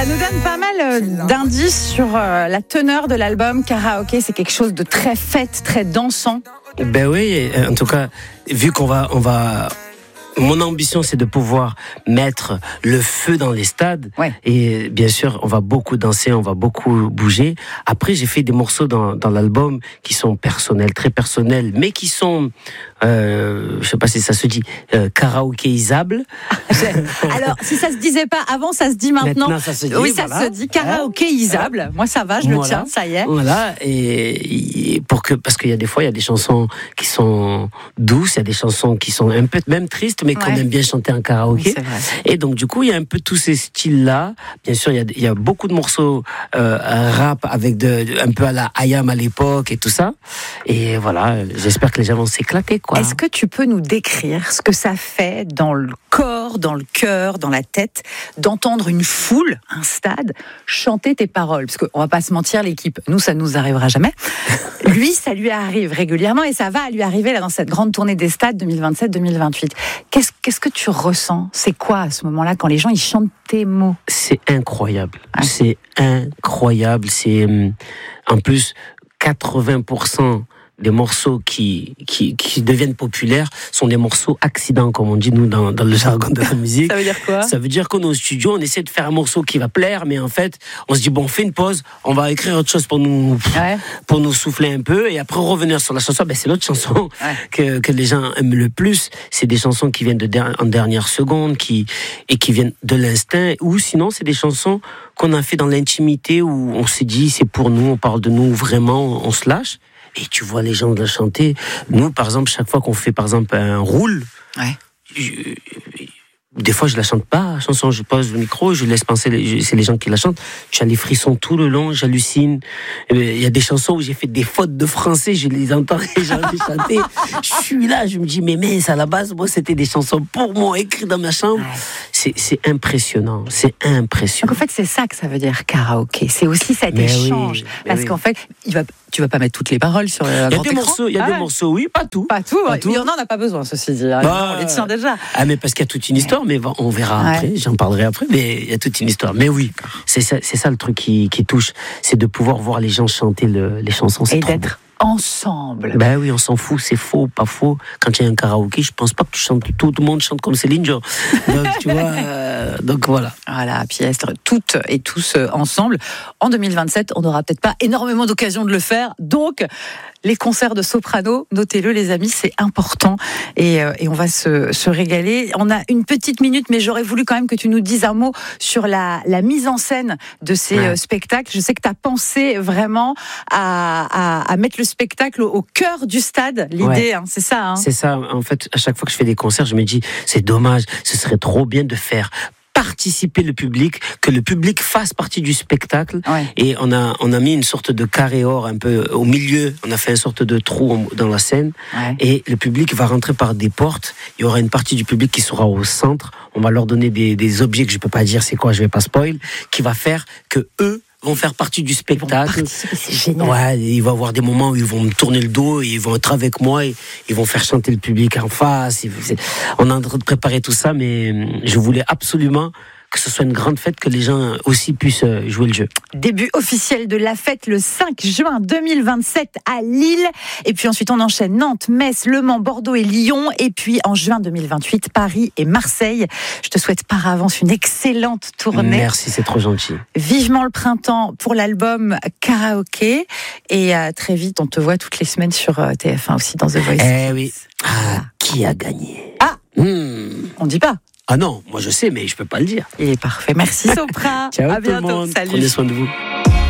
nous donne pas mal d'indices sur la teneur de l'album. Karaoké, c'est quelque chose de très fête, très dansant. Ben oui, en tout cas, vu qu'on va... Mon ambition, c'est de pouvoir mettre le feu dans les stades. Ouais. Et bien sûr, on va beaucoup danser, on va beaucoup bouger. Après, j'ai fait des morceaux dans l'album qui sont personnels, très personnels, mais qui sont, je sais pas si ça se dit, karaokéisables. Alors, si ça se disait pas avant, ça se dit maintenant. Maintenant ça se dit, oui, ça se dit karaokéisable. Moi, ça va, je le tiens, ça y est. Voilà. Et parce qu'il y a des fois, il y a des chansons qui sont douces, il y a des chansons qui sont un peu même tristes, mais qu'on aime bien chanter en karaoké. Oui, et donc, du coup, il y a un peu tous ces styles-là. Bien sûr, il y a beaucoup de morceaux rap avec un peu à la IAM à l'époque et tout ça. Et voilà, j'espère que les gens vont s'éclater, quoi. Est-ce que tu peux nous décrire ce que ça fait dans le corps, dans le cœur, dans la tête, d'entendre une foule, un stade, chanter tes paroles? Parce qu'on va pas se mentir, l'équipe, nous, ça nous arrivera jamais. Lui, ça lui arrive régulièrement et ça va lui arriver là dans cette grande tournée des stades 2027-2028. Qu'est-ce que tu ressens? C'est quoi à ce moment-là quand les gens ils chantent tes mots? C'est incroyable. Ah. C'est incroyable. C'est en plus 80% des morceaux qui deviennent populaires sont des morceaux accidents, comme on dit nous dans le jargon de la musique. Ça veut dire quoi? Ça veut dire qu'on est au studio, on essaie de faire un morceau qui va plaire, mais en fait, on se dit bon, on fait une pause, on va écrire autre chose pour nous souffler un peu, et après revenir sur la chanson. Ben c'est l'autre chanson que les gens aiment le plus. C'est des chansons qui viennent en dernière seconde, qui viennent de l'instinct, ou sinon c'est des chansons qu'on a fait dans l'intimité où on s'est dit c'est pour nous, on parle de nous vraiment, on se lâche. Et tu vois les gens la chanter. Nous, par exemple, chaque fois qu'on fait, par exemple, un roule, des fois, je la chante pas, la chanson, je pose le micro, je laisse penser, c'est les gens qui la chantent. Tu as les frissons tout le long, j'hallucine. Il y a des chansons où j'ai fait des fautes de français, je les entends, j'ai envie de chanter. Je suis là, je me dis, mais à la base, moi, c'était des chansons pour moi, écrites dans ma chambre. Ouais. C'est impressionnant, c'est impressionnant. Donc en fait, c'est ça que ça veut dire karaoké. C'est aussi cet échange. Parce qu'en fait, tu vas pas mettre toutes les paroles sur le grand écran. Il y a des morceaux, oui, pas tout. Pas tout. Il y en a pas besoin, ceci dit. On les tient déjà. Ah, mais parce qu'il y a toute une histoire, mais on verra après, j'en parlerai après, mais il y a toute une histoire. Mais oui, c'est ça le truc qui touche, c'est de pouvoir voir les gens chanter les chansons. C'est trop d'être ensemble. Ben oui, on s'en fout, c'est faux, pas faux. Quand il y a un karaoké, je pense pas que tout le monde chante comme Céline Dion. Donc tu vois, donc voilà. Voilà, puis être toutes et tous ensemble. En 2027, on n'aura peut-être pas énormément d'occasions de le faire, donc les concerts de soprano, notez-le les amis, c'est important et on va se régaler. On a une petite minute, mais j'aurais voulu quand même que tu nous dises un mot sur la mise en scène de ces spectacles. Je sais que tu as pensé vraiment à mettre le spectacle au cœur du stade, l'idée, c'est ça. C'est ça, en fait, à chaque fois que je fais des concerts, je me dis, c'est dommage, ce serait trop bien de faire participer le public, que le public fasse partie du spectacle. Et on a mis une sorte de carré or un peu au milieu, on a fait une sorte de trou dans la scène, et le public va rentrer par des portes. Il y aura une partie du public qui sera au centre, on va leur donner des objets que je peux pas dire c'est quoi, je vais pas spoil, qui va faire que eux vont faire partie du spectacle. C'est génial. Ouais, il va y avoir des moments où ils vont me tourner le dos, et ils vont être avec moi, et ils vont faire chanter le public en face. On est en train de préparer tout ça, mais je voulais absolument que ce soit une grande fête, que les gens aussi puissent jouer le jeu. Début officiel de la fête le 5 juin 2027 à Lille. Et puis ensuite, on enchaîne Nantes, Metz, Le Mans, Bordeaux et Lyon. Et puis en juin 2028, Paris et Marseille. Je te souhaite par avance une excellente tournée. Merci, c'est trop gentil. Vivement le printemps pour l'album Karaoké. Et très vite, on te voit toutes les semaines sur TF1 aussi dans The Voice. Eh oui. Qui a gagné? On dit pas. Ah non, moi je sais, mais je peux pas le dire. Il est parfait. Merci Sopra. Ciao à bientôt. tout le monde. Salut. Prenez soin de vous.